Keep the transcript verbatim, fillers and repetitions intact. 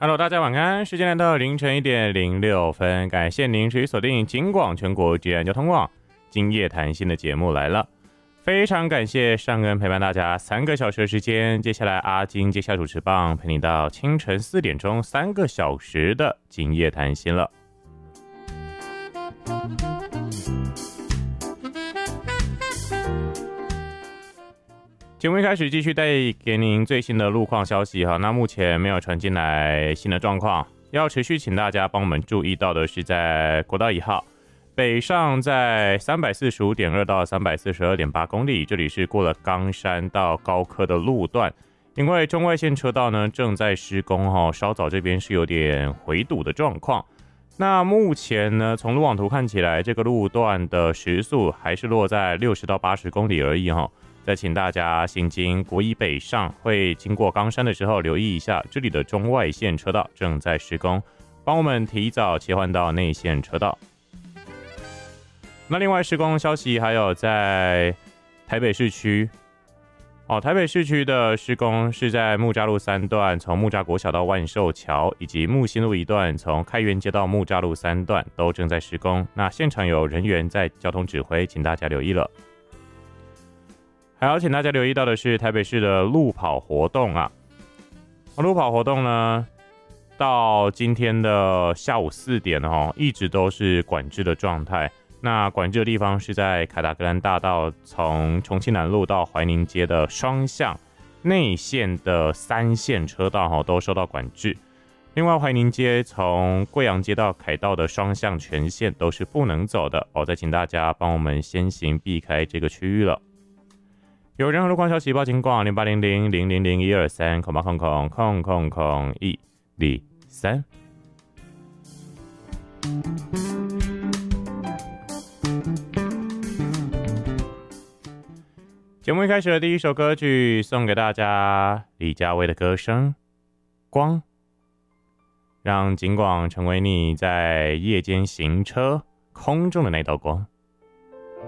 Hello， 大家晚安，时间来到凌晨一点零六分，感谢您持续锁定警广全国捷安交通网今夜谈心的节目来了，非常感谢尚恩陪伴大家三个小时的时间，接下来阿金接下主持棒，陪你到清晨四点钟，三个小时的今夜谈心了。节目一开始继续带给您最新的路况消息哈，那目前没有传进来新的状况，要持续请大家帮我们注意到的是，在国道一号北上在 三百四十五点二 到 三百四十二点八 公里，这里是过了冈山到高科的路段，因为中外线车道呢正在施工哈，稍早这边是有点回堵的状况。那目前呢，从路网图看起来，这个路段的时速还是落在六十到八十公里而已哈。再请大家行经国一北上，会经过冈山的时候，留意一下这里的中外线车道正在施工，帮我们提早切换到内线车道。那另外施工消息还有在台北市区，哦，台北市区的施工是在木栅路三段，从木栅国小到万寿桥，以及木新路一段，从开元街到木栅路三段都正在施工。那现场有人员在交通指挥，请大家留意了。还要请大家留意到的是台北市的路跑活动啊，路跑活动呢，到今天的下午四点哦，一直都是管制的状态。那管制的地方是在凯达格兰大道，从重庆南路到怀宁街的双向内线的三线车道哈都受到管制。另外，怀宁街从贵阳街到凯道的双向全线都是不能走的哦。再请大家帮我们先行避开这个区域了。有任何路况消息报警广零八零零零零零一二三空八空空空空空一零三。节目一开始的第一首歌曲送给大家，李佳薇的歌声《光》，让警广成为你在夜间行车空中的那道光。